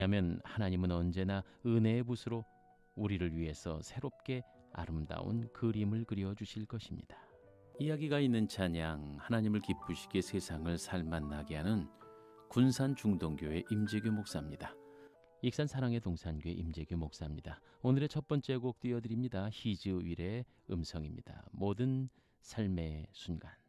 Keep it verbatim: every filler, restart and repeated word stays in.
왜냐하면 하나님은 언제나 은혜의 붓으로 우리를 위해서 새롭게 아름다운 그림을 그려주실 것입니다. 이야기가 있는 찬양, 하나님을 기쁘시게 세상을 살맛나게 하는 군산 중동교회 임재규 목사입니다. 익산 사랑의 동산교회 임재규 목사입니다. 오늘의 첫 번째 곡 띄워드립니다. 히즈윌의 음성입니다. 모든 삶의 순간.